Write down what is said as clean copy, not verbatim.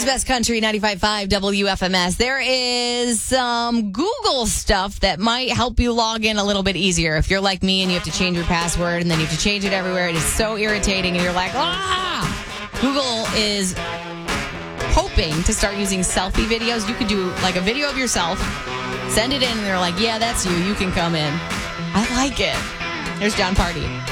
Country's Best Country, 95.5 WFMS. There is some Google stuff that might help you log in a little bit easier. If you're like me and you have to change your password and then you have to change it everywhere, it is so irritating and you're like, Google is hoping to start using selfie videos. You could do like a video of yourself, send it in, and they're like, yeah, that's you. You can come in. I like it. Here's John Party.